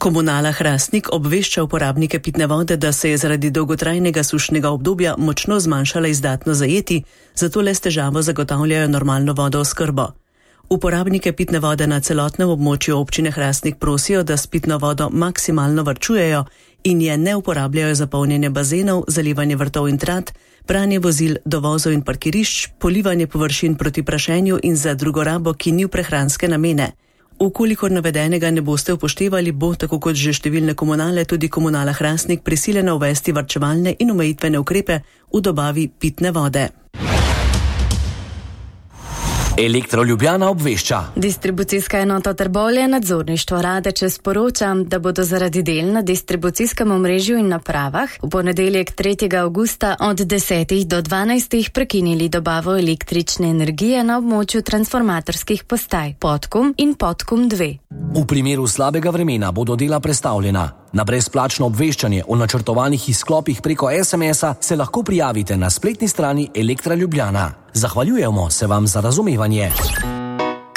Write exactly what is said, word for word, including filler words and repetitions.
Komunala Hrastnik obvešča uporabnike pitne vode, da se je zaradi dolgotrajnega sušnega obdobja močno zmanjšala izdatno zajeti, zato le s težavo zagotavljajo normalno vodooskrbo. Uporabnike pitne vode na celotnem območju občine Hrastnik prosijo, da s pitno vodo maksimalno varčujejo in je ne uporabljajo za polnjenje bazenov, zalivanje vrtov in trat, pranje vozil, dovozov in parkirišč, polivanje površin proti prašenju in za drugo rabo, ki ni v prehranske namene. Ukolikor navedenega ne boste upoštevali, bo, tako kot že številne komunale, tudi komunala Hrastnik prisiljena uvesti varčevalne in omejitvene ukrepe v dobavi pitne vode. Elektro Ljubljana obvešča. Distribucijska enota Trbovlje nadzorništvo Radeče sporoča, da bodo zaradi del na distribucijskem omrežju in napravah v ponedeljek tretjega avgusta od desetih do dvanajstih prekinili dobavo električne energije na območju transformatorskih postaj Podkum in Podkum dve. V primeru slabega vremena bodo dela prestavljena. Na brezplačno obveščanje o načrtovanih izklopih preko es em esa se lahko prijavite na spletni strani Elektra Ljubljana. Zahvaljujemo se vam za razumevanje.